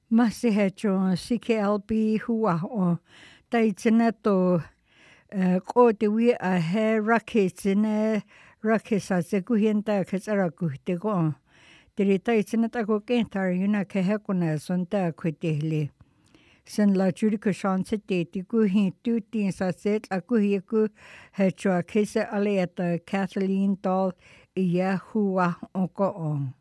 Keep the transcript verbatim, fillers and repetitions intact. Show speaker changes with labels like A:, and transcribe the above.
A: Masi he jo C K L B hua o tai tina to ko te wi a he rake tina rake sa se kuhienta ke tsara ku te ko te ri tai tina ta ko ke tar yuna ke he kona son ta ku te le sen la juri ko chance te te ku hi tu tin sa se a ku hi ku he jo ke se ale at Kathleen Doll ia hua o ko on